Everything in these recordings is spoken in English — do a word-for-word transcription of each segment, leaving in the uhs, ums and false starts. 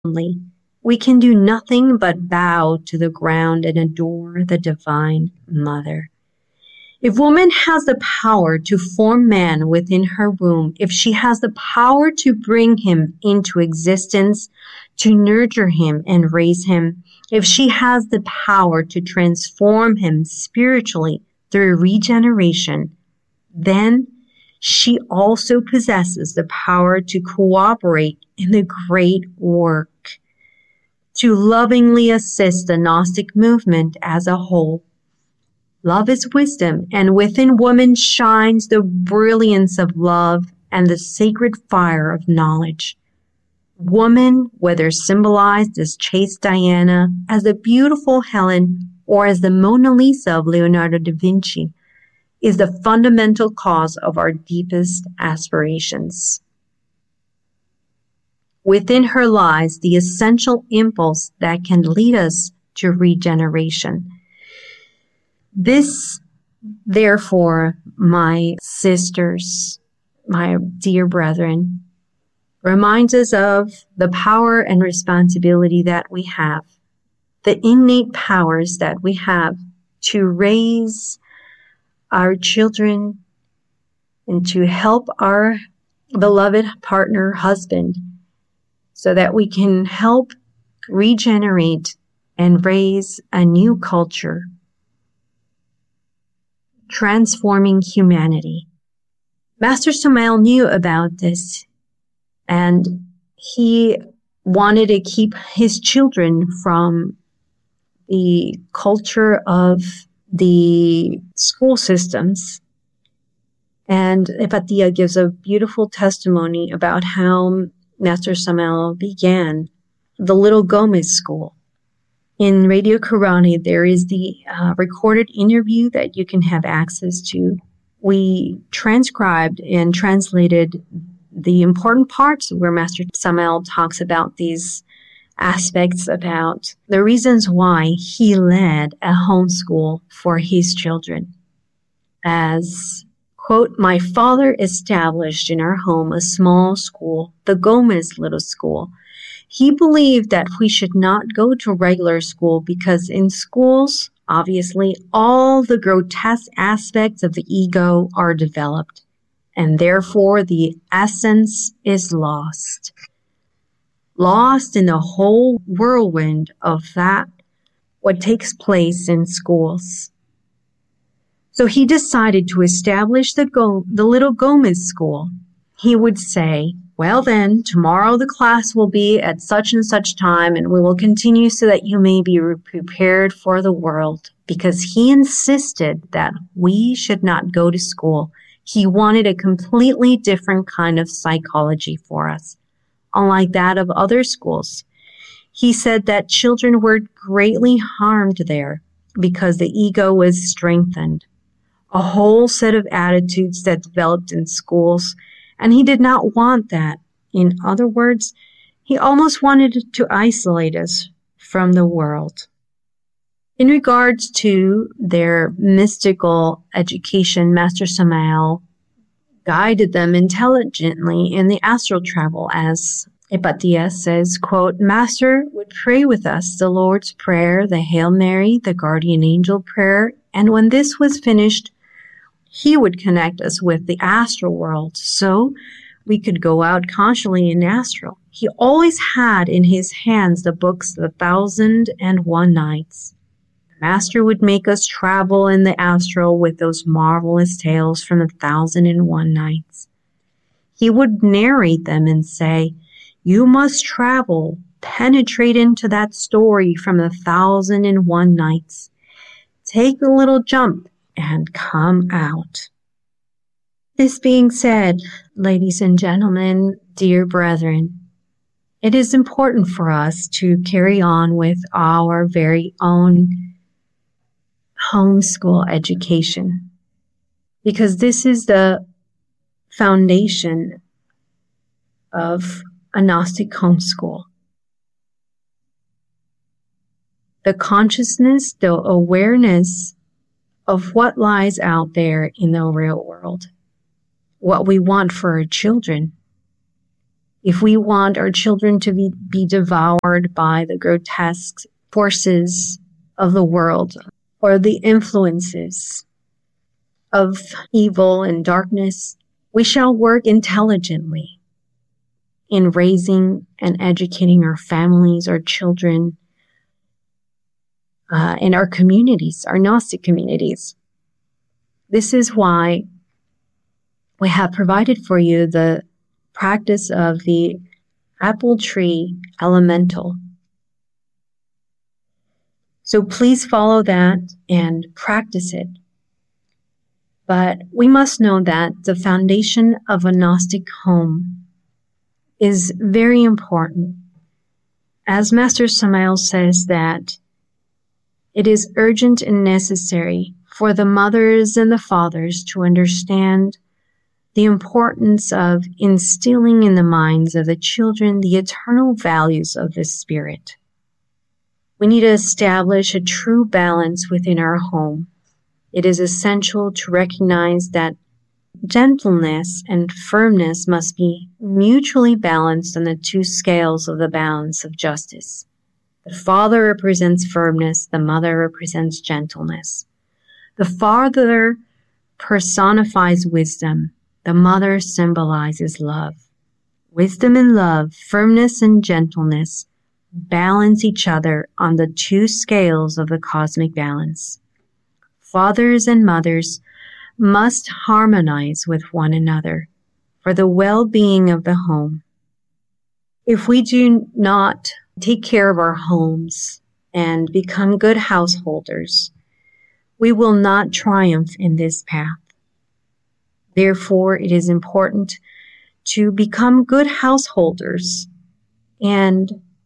we can do nothing but bow to the ground and adore the Divine Mother. If woman has the power to form man within her womb, if she has the power to bring him into existence, to nurture him and raise him, if she has the power to transform him spiritually through regeneration, then she also possesses the power to cooperate in the great work, to lovingly assist the Gnostic movement as a whole. Love is wisdom, and within woman shines the brilliance of love and the sacred fire of knowledge. Woman, whether symbolized as chaste Diana, as the beautiful Helen, or as the Mona Lisa of Leonardo da Vinci, is the fundamental cause of our deepest aspirations. Within her lies the essential impulse that can lead us to regeneration. This, therefore, my sisters, my dear brethren, reminds us of the power and responsibility that we have, the innate powers that we have to raise our children and to help our beloved partner, husband, so that we can help regenerate and raise a new culture, transforming humanity. Master Samael knew about this, and he wanted to keep his children from the culture of the school systems. And Hypatia gives a beautiful testimony about how Master Samael began the Little Gomez School. In Radio Qurani, there is the uh, recorded interview that you can have access to. We transcribed and translated the important parts where Master Samael talks about these aspects, about the reasons why he led a homeschool for his children. As, quote, my father established in our home a small school, the Gomez Little School. He believed that we should not go to regular school because in schools, obviously, all the grotesque aspects of the ego are developed, and therefore the essence is lost. Lost in the whole whirlwind of that, what takes place in schools. So he decided to establish the, Go- the Little Gomez School. He would say, well then, tomorrow the class will be at such and such time, and we will continue so that you may be prepared for the world. Because he insisted that we should not go to school. He wanted a completely different kind of psychology for us, unlike that of other schools. He said that children were greatly harmed there because the ego was strengthened. A whole set of attitudes that developed in schools, and he did not want that. In other words, he almost wanted to isolate us from the world. In regards to their mystical education, Master Samael guided them intelligently in the astral travel, as Hypatia says, quote, Master would pray with us the Lord's Prayer, the Hail Mary, the Guardian Angel Prayer, and when this was finished, he would connect us with the astral world so we could go out consciously in astral. He always had in his hands the books The Thousand and One Nights. Master would make us travel in the astral with those marvelous tales from the Thousand and One Nights. He would narrate them and say, you must travel, penetrate into that story from the Thousand and One Nights. Take a little jump and come out. This being said, ladies and gentlemen, dear brethren, it is important for us to carry on with our very own homeschool education, because this is the foundation of a Gnostic homeschool. The consciousness, the awareness of what lies out there in the real world, what we want for our children. If we want our children to be, be devoured by the grotesque forces of the world or the influences of evil and darkness, we shall work intelligently in raising and educating our families, our children, uh, and our communities, our Gnostic communities. This is why we have provided for you the practice of the apple tree elemental. So please follow that and practice it. But we must know that the foundation of a Gnostic home is very important. As Master Samael says that it is urgent and necessary for the mothers and the fathers to understand the importance of instilling in the minds of the children the eternal values of the Spirit. We need to establish a true balance within our home. It is essential to recognize that gentleness and firmness must be mutually balanced on the two scales of the balance of justice. The father represents firmness, the mother represents gentleness. The father personifies wisdom, the mother symbolizes love. Wisdom and love, firmness and gentleness balance each other on the two scales of the cosmic balance. Fathers and mothers must harmonize with one another for the well-being of the home. If we do not take care of our homes and become good householders, we will not triumph in this path. Therefore, it is important to become good householders and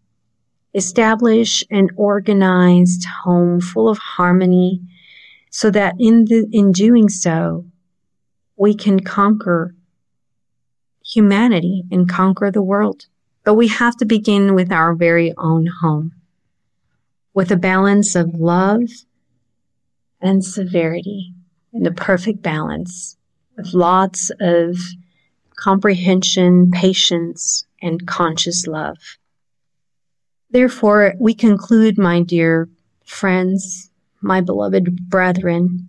establish an organized home full of harmony, so that in the, in doing so, we can conquer humanity and conquer the world. But we have to begin with our very own home, with a balance of love and severity, in the perfect balance, with lots of comprehension, patience, and conscious love. Therefore, we conclude, my dear friends, my beloved brethren,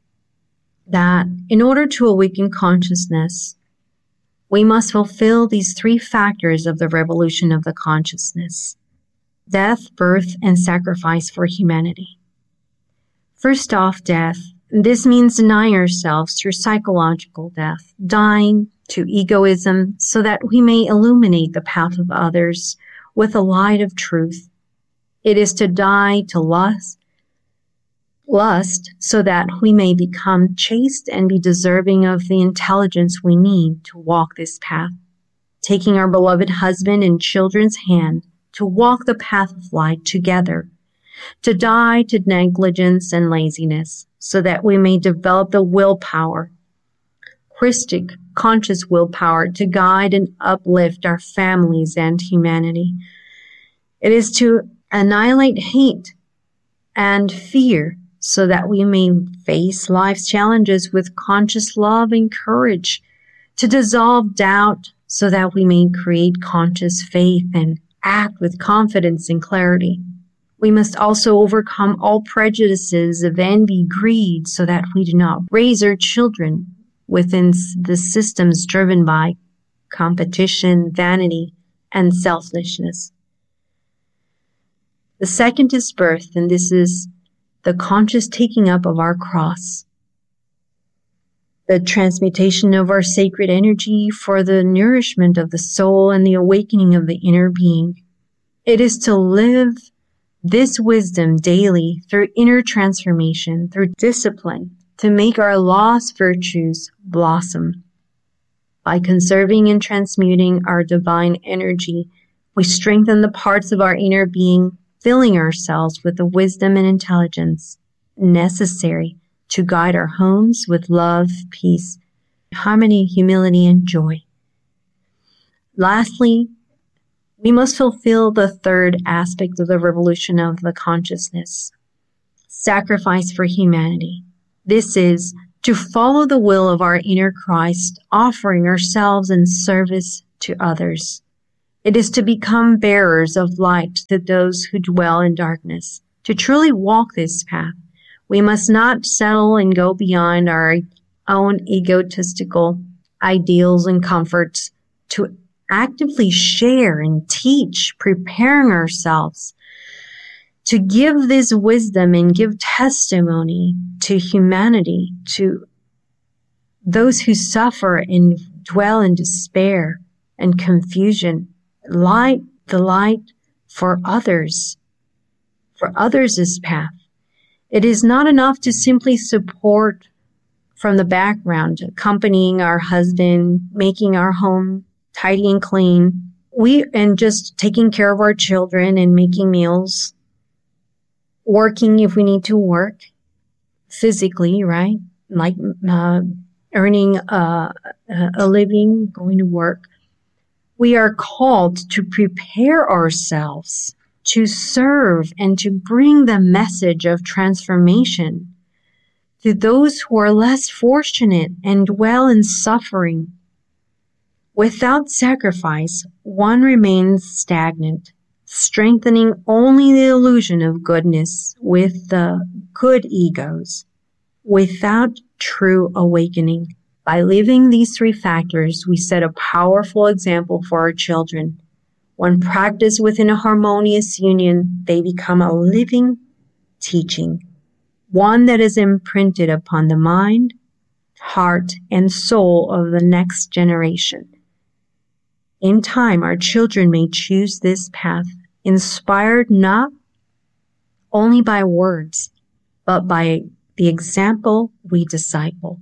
that in order to awaken consciousness, we must fulfill these three factors of the revolution of the consciousness: death, birth, and sacrifice for humanity. First off, death. This means denying ourselves through psychological death, dying to egoism so that we may illuminate the path of others with the light of truth. It is to die to lust, lust so that we may become chaste and be deserving of the intelligence we need to walk this path, taking our beloved husband and children's hand to walk the path of light together, to die to negligence and laziness so that we may develop the willpower, Christic, conscious willpower to guide and uplift our families and humanity. It is to annihilate hate and fear so that we may face life's challenges with conscious love and courage, to dissolve doubt so that we may create conscious faith and act with confidence and clarity. We must also overcome all prejudices of envy, greed, so that we do not raise our children within the systems driven by competition, vanity, and selfishness. The second is birth, and this is the conscious taking up of our cross, the transmutation of our sacred energy for the nourishment of the soul and the awakening of the inner being. It is to live this wisdom daily through inner transformation, through discipline, to make our lost virtues blossom. By conserving and transmuting our divine energy, we strengthen the parts of our inner being, filling ourselves with the wisdom and intelligence necessary to guide our homes with love, peace, harmony, humility, and joy. Lastly, we must fulfill the third aspect of the revolution of the consciousness: sacrifice for humanity. This is to follow the will of our inner Christ, offering ourselves in service to others. It is to become bearers of light to those who dwell in darkness. To truly walk this path, we must not settle and go beyond our own egotistical ideals and comforts to actively share and teach, preparing ourselves to give this wisdom and give testimony to humanity, to those who suffer and dwell in despair and confusion. Light the light for others, for others' path. It is not enough to simply support from the background, accompanying our husband, making our home tidy and clean, we and just taking care of our children and making meals, working if we need to work physically, right? Like uh, earning uh, a living, going to work. We are called to prepare ourselves to serve and to bring the message of transformation to those who are less fortunate and dwell in suffering. Without sacrifice, one remains stagnant, strengthening only the illusion of goodness with the good egos, without true awakening. By living these three factors, we set a powerful example for our children. When practiced within a harmonious union, they become a living teaching, one that is imprinted upon the mind, heart, and soul of the next generation. In time, our children may choose this path, inspired not only by words, but by the example we disciple.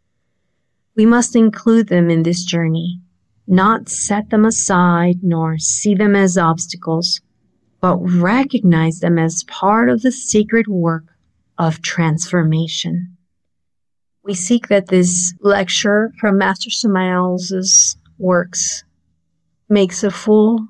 We must include them in this journey, not set them aside nor see them as obstacles, but recognize them as part of the sacred work of transformation. We seek that this lecture from Master Samael's works makes a full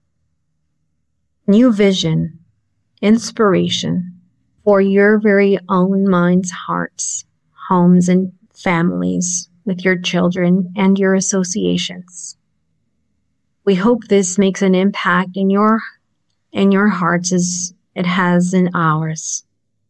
new vision, inspiration for your very own minds, hearts, homes, and families with your children and your associations. We hope this makes an impact in your in your hearts as it has in ours.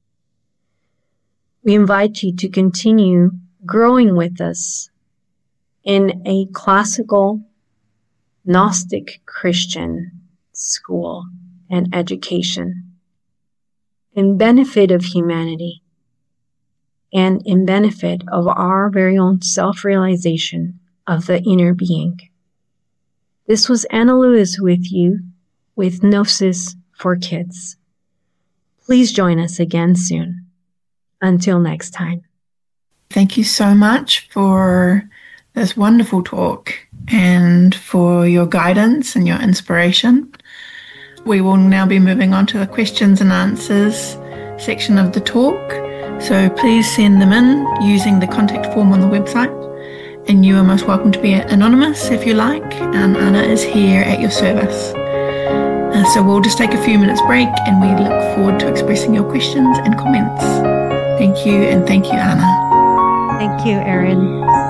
We invite you to continue growing with us in a classical Gnostic Christian school and education in benefit of humanity and in benefit of our very own self-realization of the inner being. This was Anna Lewis with you with Gnosis for Kids. Please join us again soon. Until next time. Thank you so much for this wonderful talk and for your guidance and your inspiration. We will now be moving on to the questions and answers section of the talk. So please send them in using the contact form on the website. And you are most welcome to be anonymous if you like. And Anna is here at your service. Uh, so we'll just take a few minutes break and we look forward to expressing your questions and comments. Thank you, and thank you, Anna. Thank you, Erin.